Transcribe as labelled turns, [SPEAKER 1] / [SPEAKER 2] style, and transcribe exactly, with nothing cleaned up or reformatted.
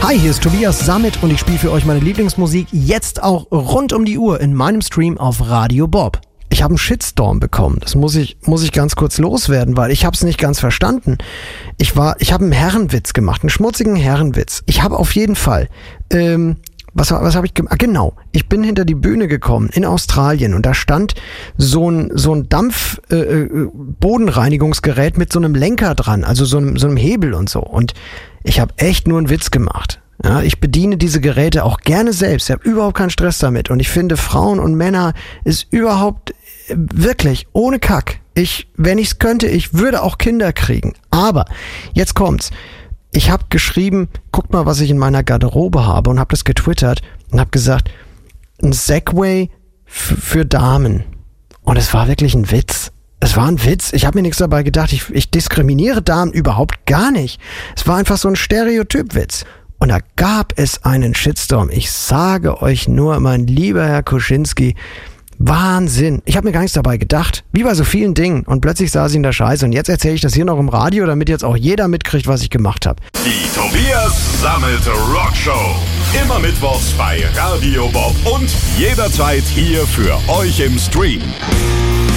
[SPEAKER 1] Hi, hier ist Tobias Sammet und ich spiele für euch meine Lieblingsmusik jetzt auch rund um die Uhr in meinem Stream auf Radio Bob. Ich habe einen Shitstorm bekommen. Das muss ich, muss ich ganz kurz loswerden, weil ich habe es nicht ganz verstanden. Ich war, ich habe einen Herrenwitz gemacht, einen schmutzigen Herrenwitz. Ich habe auf jeden Fall, ähm, was, was habe ich gemacht? Ah, genau. Ich bin hinter die Bühne gekommen in Australien und da stand so ein, so ein Dampf-Bodenreinigungsgerät äh, mit so einem Lenker dran, also so einem, so einem Hebel und so. Und ich habe echt nur einen Witz gemacht. Ja, ich bediene diese Geräte auch gerne selbst. Ich habe überhaupt keinen Stress damit. Und ich finde, Frauen und Männer ist überhaupt äh, wirklich ohne Kack. Ich, wenn ich es könnte, ich würde auch Kinder kriegen. Aber jetzt kommt's. Ich habe geschrieben, guckt mal, was ich in meiner Garderobe habe und habe das getwittert und habe gesagt, ein Segway f- für Damen. Und es war wirklich ein Witz. Es war ein Witz. Ich habe mir nichts dabei gedacht. Ich, ich diskriminiere Damen überhaupt gar nicht. Es war einfach so ein Stereotypwitz. Und da gab es einen Shitstorm. Ich sage euch nur, mein lieber Herr Kuschinski, Wahnsinn. Ich habe mir gar nichts dabei gedacht. Wie bei so vielen Dingen. Und plötzlich saß ich in der Scheiße. Und jetzt erzähle ich das hier noch im Radio, damit jetzt auch jeder mitkriegt, was ich gemacht habe.
[SPEAKER 2] Die Tobias Sammet Rockshow. Immer mittwochs bei Radio Bob. Und jederzeit hier für euch im Stream.